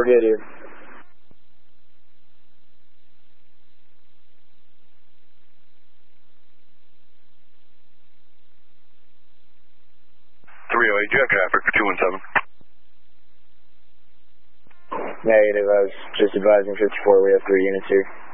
good here. 308, you have traffic for 217. Negative, I was just advising 54, we have 3 units here.